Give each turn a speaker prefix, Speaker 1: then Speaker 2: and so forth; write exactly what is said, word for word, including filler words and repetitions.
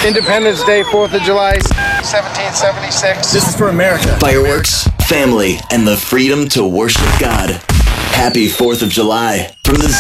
Speaker 1: Independence Day, fourth of July, seventeen seventy-six.
Speaker 2: This is for America.
Speaker 3: Fireworks, family, and the freedom to worship God. Happy fourth of July from the